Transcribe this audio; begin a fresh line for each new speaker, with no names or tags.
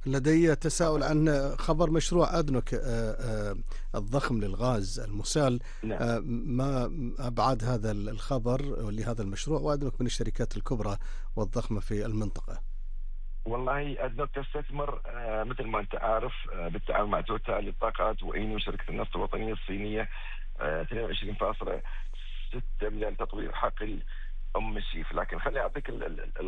لدي تساؤل
تفضل.
عن خبر مشروع أدنوك الضخم للغاز المسال.
نعم.
ما أبعاد هذا الخبر لهذا المشروع، وأدنوك من الشركات الكبرى والضخمة في المنطقة؟
والله أدنوك تستثمر مثل ما أنت عارف بالتعاون مع توتال للطاقات وإينو وشركة النفط الوطنية الصينية 22.6 مليار تطوير حقل أم الشيف. لكن خليني أعطيك